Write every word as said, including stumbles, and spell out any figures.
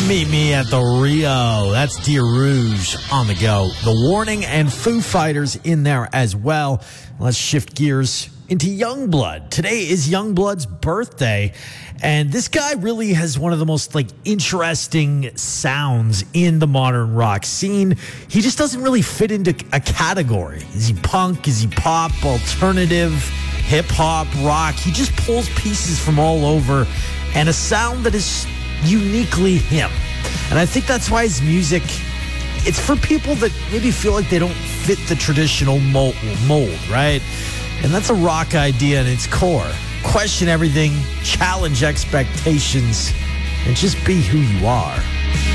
Meet me at the Rio. That's Dear Rouge on the go. The Warning and Foo Fighters in there as well. Let's shift gears into Youngblood. Today is Youngblood's birthday, and this guy really has one of the most like interesting sounds in the modern rock scene. He just doesn't really fit into a category. Is he punk? Is he pop? Alternative? Hip hop? Rock? He just pulls pieces from all over, and a sound that is uniquely him. And I think that's why his music, it's for people that maybe feel like they don't fit the traditional mold, mold, right? And that's a rock idea in its core. Question everything, challenge expectations, and just be who you are.